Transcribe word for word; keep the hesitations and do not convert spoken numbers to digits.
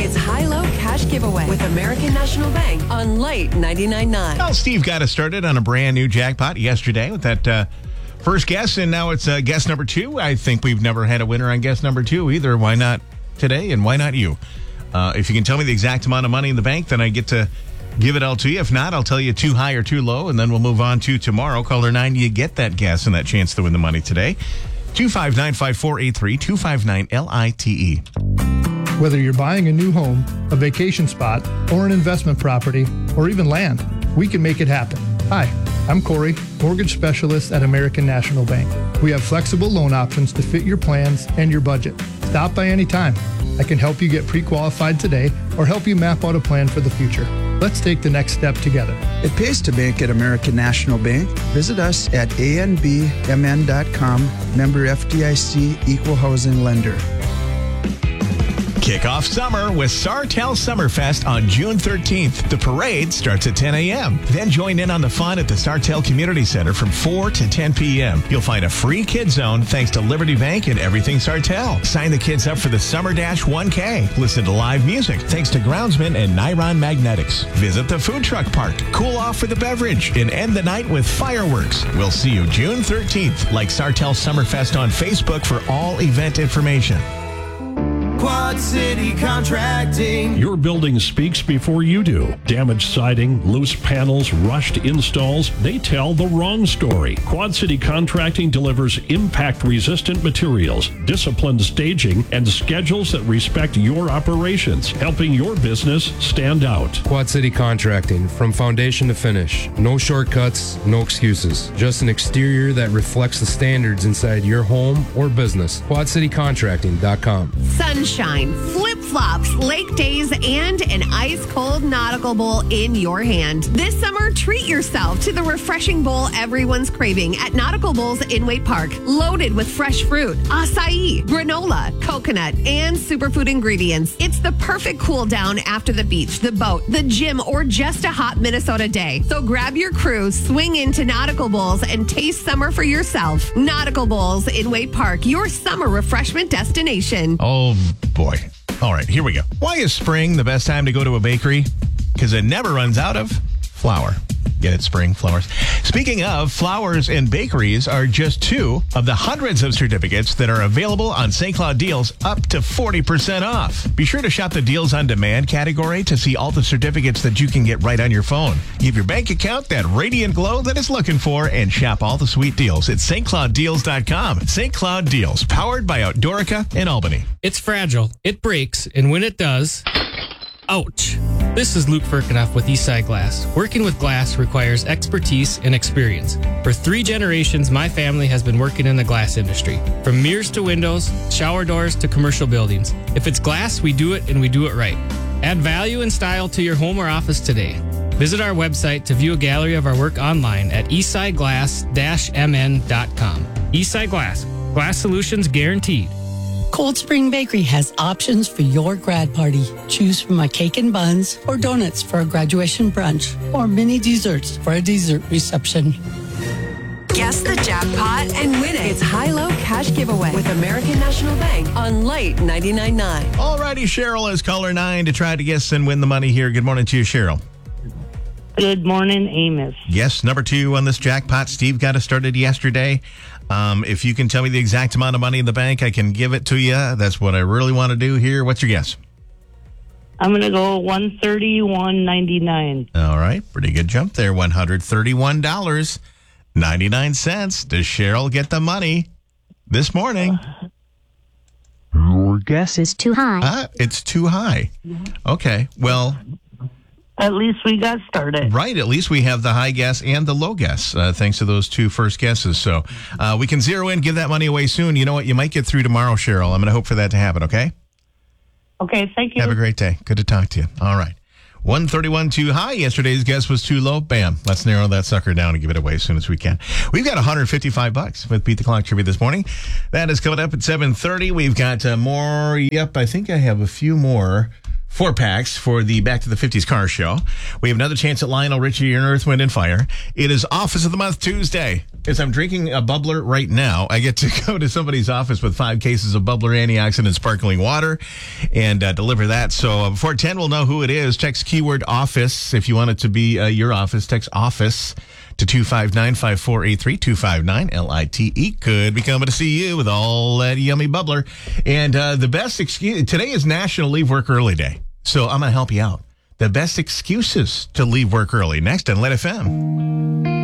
It's High-Low Cash Giveaway with American National Bank on Light ninety-nine point nine. Well, Steve got us started on a brand new jackpot yesterday with that uh, first guess, and now it's uh, guess number two. I think we've never had a winner on guess number two either. Why not today, and why not you? Uh, if you can tell me the exact amount of money in the bank, then I get to give it all to you. If not, I'll tell you too high or too low, and then we'll move on to tomorrow. Caller nine, you get that guess and that chance to win the money today. two five nine, five four eight three, two five nine L I T E. Whether you're buying a new home, a vacation spot, or an investment property, or even land, we can make it happen. Hi, I'm Corey, mortgage specialist at American National Bank. We have flexible loan options to fit your plans and your budget. Stop by anytime. I can help you get pre-qualified today or help you map out a plan for the future. Let's take the next step together. It pays to bank at American National Bank. Visit us at A N B M N dot com, member F D I C, equal housing lender. Kick off summer with Sartell Summerfest on June thirteenth. The parade starts at ten a.m. Then join in on the fun at the Sartell Community Center from four to ten p.m. You'll find a free kid zone thanks to Liberty Bank and Everything Sartell. Sign the kids up for the Summer Dash one K. Listen to live music thanks to Groundsman and Niron Magnetics. Visit the food truck park. Cool off with a beverage and end the night with fireworks. We'll see you June thirteenth. Like Sartell Summerfest on Facebook for all event information. Quad City Contracting. Your building speaks before you do. Damaged siding, loose panels, rushed installs, they tell the wrong story. Quad City Contracting delivers impact-resistant materials, disciplined staging, and schedules that respect your operations, helping your business stand out. Quad City Contracting, from foundation to finish. No shortcuts, no excuses. Just an exterior that reflects the standards inside your home or business. quad city contracting dot com. Sunshine, flip-flops, lake days, and an ice-cold nautical bowl in your hand. This summer, treat yourself to the refreshing bowl everyone's craving at Nautical Bowls in Waite Park. Loaded with fresh fruit, acai, granola, coconut, and superfood ingredients. It's the perfect cool down after the beach, the boat, the gym, or just a hot Minnesota day. So grab your crew, swing into Nautical Bowls, and taste summer for yourself. Nautical Bowls in Waite Park, your summer refreshment destination. Oh, boy. All right, here we go. Why is spring the best time to go to a bakery? Because it never runs out of flour. Get it, spring flowers. Speaking of, flowers and bakeries are just two of the hundreds of certificates that are available on Saint Cloud Deals, up to forty percent off. Be sure to shop the Deals on Demand category to see all the certificates that you can get right on your phone. Give your bank account that radiant glow that it's looking for and shop all the sweet deals at St Cloud Deals dot com. Saint Cloud Deals, powered by Outdoorica in Albany. It's fragile, it breaks, and when it does, ouch. This is Luke Firkinoff with Eastside Glass. Working with glass requires expertise and experience. For three generations, my family has been working in the glass industry. From mirrors to windows, shower doors to commercial buildings. If it's glass, we do it and we do it right. Add value and style to your home or office today. Visit our website to view a gallery of our work online at eastside glass dash m n dot com. Eastside Glass. Glass solutions guaranteed. Cold Spring Bakery has options for your grad party. Choose from a cake and buns, or donuts for a graduation brunch, or mini desserts for a dessert reception. Guess the jackpot and win it. It's High-Low Cash Giveaway with American National Bank on Light ninety-nine point nine. All righty, Cheryl is caller nine to try to guess and win the money here. Good morning to you, Cheryl. Good morning, Amos. Yes, number two on this jackpot. Steve got us started yesterday. Um, if you can tell me the exact amount of money in the bank, I can give it to you. That's what I really want to do here. What's your guess? I'm going to go one thirty-one ninety-nine. All right, pretty good jump there. one hundred thirty-one dollars and ninety-nine cents. Does Cheryl get the money this morning? Your guess is too high. Ah, it's too high. Okay, well... At least we got started. Right. At least we have the high guess and the low guess, uh, thanks to those two first guesses. So uh, we can zero in, give that money away soon. You know what? You might get through tomorrow, Cheryl. I'm going to hope for that to happen, okay? Okay, thank you. Have a great day. Good to talk to you. All right. one thirty-one too high. Yesterday's guess was too low. Bam. Let's narrow that sucker down and give it away as soon as we can. We've got one hundred fifty-five bucks with Beat the Clock Trivia this morning. That is coming up at seven thirty. We've got uh, more. Yep, I think I have a few more four packs for the Back to the fifties car show. We have another chance at Lionel Richie and Earth, Wind and Fire. It is Office of the Month Tuesday. As I'm drinking a bubbler right now, I get to go to somebody's office with five cases of bubbler antioxidant sparkling water and uh, deliver that. So uh, before ten, we'll know who it is. Text keyword office if you want it to be uh, your office. Text office to two five nine, five four eight three, two five nine, L I T E. Could be coming to see you with all that yummy bubbler. And uh, the best excuse, today is National Leave Work Early Day. So I'm going to help you out. The best excuses to leave work early. Next on Lit F M.